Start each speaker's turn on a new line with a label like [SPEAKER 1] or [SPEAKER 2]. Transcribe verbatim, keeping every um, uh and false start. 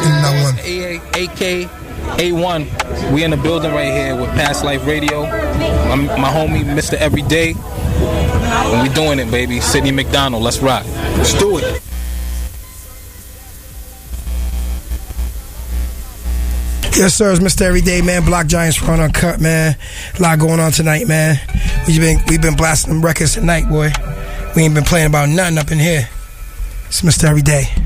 [SPEAKER 1] A K A one. We in the building right here with Past Life Radio. My, my homie, Mister Everyday. And we doing it, baby. Sidney McDonald. Let's rock. Let's do it.
[SPEAKER 2] Yes, sir. It's Mister Everyday, man. Block Giants Front Uncut, man. A lot going on tonight, man. We've been we've been blasting them records tonight, boy. We ain't been playing about nothing up in here. It's Mister Everyday.